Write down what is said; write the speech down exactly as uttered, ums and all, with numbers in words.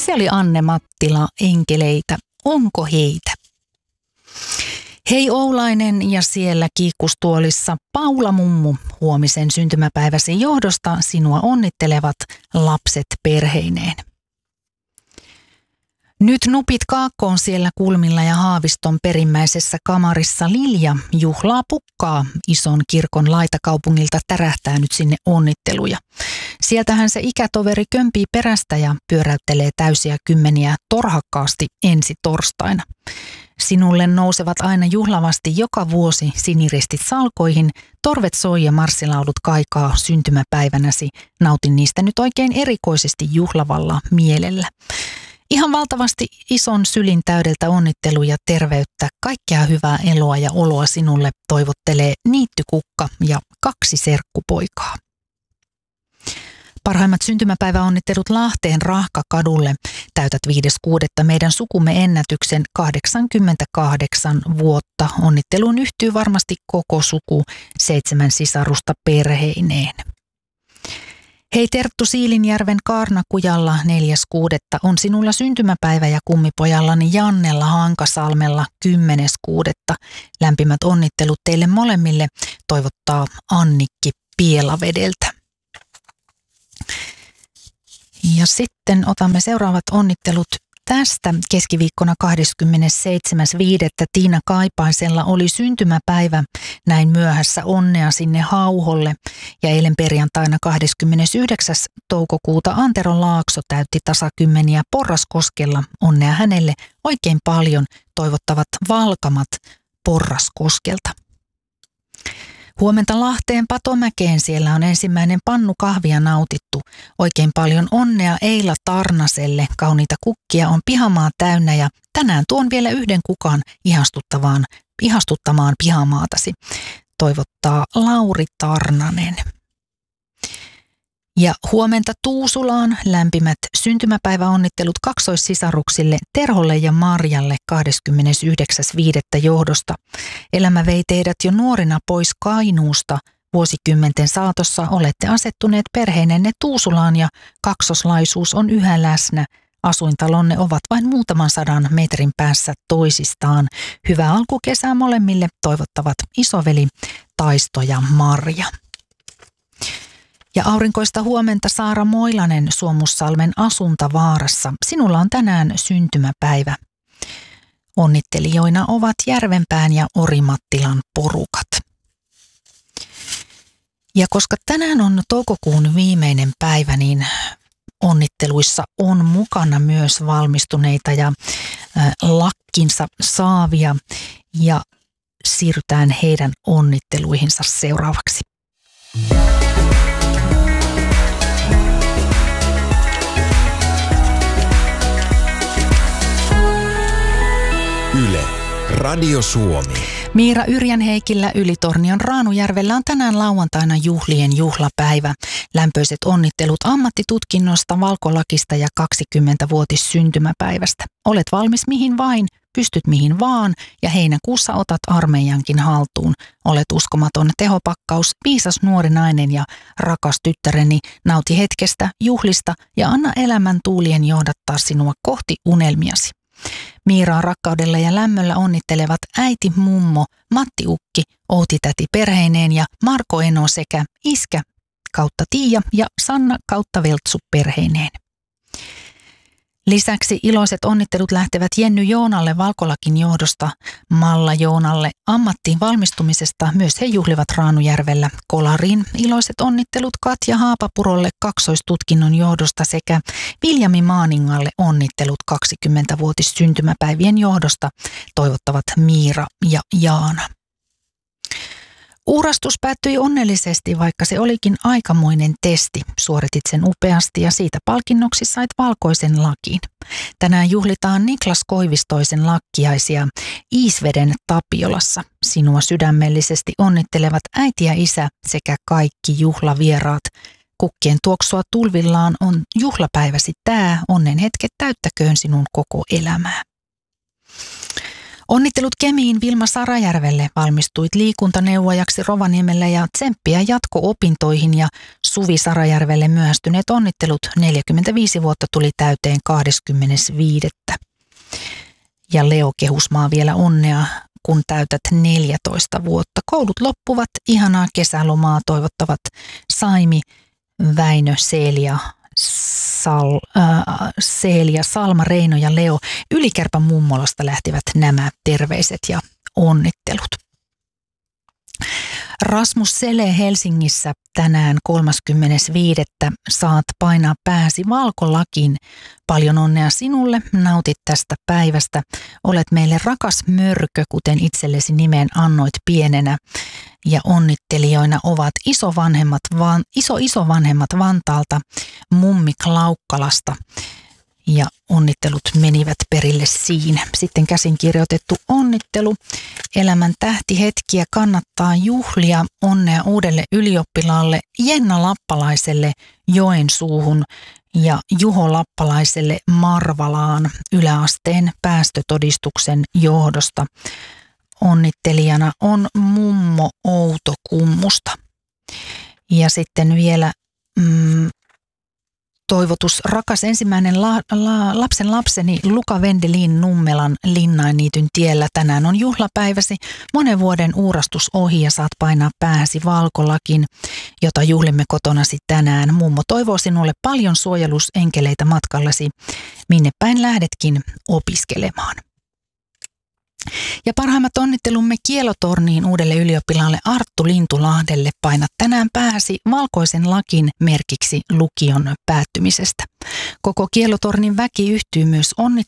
Se oli Anne Mattila, Enkeleitä. Onko heitä? Hei Oulainen ja siellä kiikkustuolissa Paula Mummu, huomisen syntymäpäiväsi johdosta sinua onnittelevat lapset perheineen. Nyt nupit kaakkoon siellä kulmilla ja Haaviston perimmäisessä kamarissa Lilja juhlaa pukkaa. Ison kirkon laitakaupungilta tärähtää nyt sinne onnitteluja. Sieltähän se ikätoveri kömpii perästä ja pyöräyttelee täysiä kymmeniä torhakkaasti ensi torstaina. Sinulle nousevat aina juhlavasti joka vuosi siniristit salkoihin, torvet soi ja marssilaulut kaikaa syntymäpäivänäsi. Nautin niistä nyt oikein erikoisesti juhlavalla mielellä. Ihan valtavasti ison sylin täydeltä onnitteluja, terveyttä, kaikkea hyvää eloa ja oloa sinulle toivottelee niittykukka ja kaksi serkkupoikaa. Parhaimmat syntymäpäiväonnittelut Lahteen Rahkakadulle. Täytät viides kuudetta meidän sukumme ennätyksen kahdeksankymmentäkahdeksan vuotta. Onnitteluun yhtyy varmasti koko suku, seitsemän sisarusta perheineen. Hei Terttu Siilinjärven Kaarnakujalla neljäs kuudetta on sinulla syntymäpäivä ja kummipojallani Jannella Hankasalmella kymmenes kuudetta. Lämpimät onnittelut teille molemmille, toivottaa Annikki Pielavedeltä. Ja sitten otamme seuraavat onnittelut tästä. Keskiviikkona kahdeskymmenesseitsemäs viidettä Tiina Kaipaisella oli syntymäpäivä. Näin myöhässä onnea sinne Hauholle. Ja eilen perjantaina kahdeskymmenesyhdeksäs toukokuuta Antero Laakso täytti tasakymmeniä Porraskoskella. Onnea hänelle oikein paljon, toivottavat Valkamat Porraskoskelta. Huomenta Lahteen Patomäkeen, siellä on ensimmäinen pannu kahvia nautittu. Oikein paljon onnea Eila Tarnaselle, kauniita kukkia on pihamaa täynnä ja tänään tuon vielä yhden kukan ihastuttavaan, ihastuttamaan pihamaatasi. Toivottaa Lauri Tarnanen. Ja huomenta Tuusulaan lämpimät syntymäpäiväonnittelut kaksoissisaruksille Terholle ja Marjalle kahdeskymmenesyhdeksäs viidettä johdosta. Elämä vei teidät jo nuorina pois Kainuusta. Vuosikymmenten saatossa olette asettuneet perheinenne Tuusulaan ja kaksoslaisuus on yhä läsnä. Asuintalonne ovat vain muutaman sadan metrin päässä toisistaan. Hyvää alkukesää molemmille toivottavat isoveli Taisto ja Marja. Ja aurinkoista huomenta Saara Moilanen Suomussalmen Asuntavaarassa. Sinulla on tänään syntymäpäivä. Onnittelijoina ovat Järvenpään ja Orimattilan porukat. Ja koska tänään on toukokuun viimeinen päivä, niin onnitteluissa on mukana myös valmistuneita ja äh, lakkinsa saavia. Ja siirrytään heidän onnitteluihinsa seuraavaksi. Yle, Radio Suomi. Miira Yrjänheikillä Ylitornion Raanujärvellä on tänään lauantaina juhlien juhlapäivä. Lämpöiset onnittelut ammattitutkinnosta, valkolakista ja kaksikymmenvuotis syntymäpäivästä. Olet valmis mihin vain, pystyt mihin vaan ja heinäkuussa otat armeijankin haltuun. Olet uskomaton tehopakkaus, viisas nuori nainen ja rakas tyttäreni, nauti hetkestä, juhlista ja anna elämän tuulien johdattaa sinua kohti unelmiasi. Miiraa rakkaudella ja lämmöllä onnittelevat äiti mummo, Matti Ukki, Outi täti perheineen ja Marko Eno sekä iskä kautta Tiia ja Sanna kautta Veltsu perheineen. Lisäksi iloiset onnittelut lähtevät Jenny Joonalle valkolakin johdosta, Malla Joonalle ammattiin valmistumisesta. Myös he juhlivat Raanujärvellä. Kolariin iloiset onnittelut Katja Haapapurolle kaksoistutkinnon johdosta sekä Viljami Maaningalle onnittelut kaksikymmenvuotis syntymäpäivien johdosta. Toivottavat Miira ja Jaana. Uurastus päättyi onnellisesti, vaikka se olikin aikamoinen testi. Suoritit sen upeasti ja siitä palkinnoksi sait valkoisen lakin. Tänään juhlitaan Niklas Koivistoisen lakkiaisia Iisveden Tapiolassa. Sinua sydämellisesti onnittelevat äiti ja isä sekä kaikki juhlavieraat. Kukkien tuoksua tulvillaan on juhlapäiväsi tää. Onnen hetket täyttäköön sinun koko elämää. Onnittelut Kemiin Vilma Sarajärvelle, valmistuit liikuntaneuvojaksi Rovaniemellä ja tsemppiä jatko-opintoihin, ja Suvi Sarajärvelle myöhästyneet onnittelut, neljäkymmentäviisi vuotta tuli täyteen kahdeskymmenes viidettä Ja Leo Kehusmaa vielä onnea, kun täytät neljätoista vuotta. Koulut loppuvat, ihanaa kesälomaa toivottavat Saimi, Väinö, Seelia, Sal, äh, Seelia, Salma, Reino ja Leo. Ylikärpän mummolasta lähtivät nämä terveiset ja onnittelut. Rasmus Sele Helsingissä tänään kolmaskymmenes viidettä Saat painaa pääsi valkolakiin. Paljon onnea sinulle, nautit tästä päivästä. Olet meille rakas mörkö, kuten itsellesi nimen annoit pienenä. Ja onnittelijoina ovat isovanhemmat, van, iso isovanhemmat Vantaalta, mummi Klaukkalasta. Ja onnittelut menivät perille siinä. Sitten käsin kirjoitettu onnittelu. Elämän tähtihetkiä kannattaa juhlia. Onnea uudelle ylioppilaalle Jenna Lappalaiselle Joensuuhun ja Juho Lappalaiselle Marvalaan yläasteen päästötodistuksen johdosta. Onnittelijana on mummo Outokummusta. Ja sitten vielä mm, toivotus rakas ensimmäinen la, la, lapsen lapseni Luka Vendelin Nummelan Linnainniityn tiellä. Tänään on juhlapäiväsi. Monen vuoden uurastus ohi ja saat painaa pääsi valkolakin, jota juhlimme kotonasi tänään. Mummo toivoo sinulle paljon suojelusenkeleitä matkallasi, minne päin lähdetkin opiskelemaan. Ja parhaimmat onnittelumme Kielotorniin uudelle ylioppilaalle Arttu Lintulahdelle. Painat tänään pääsi valkoisen lakin merkiksi lukion päättymisestä. Koko Kielotornin väki yhtyy myös onnitteluun.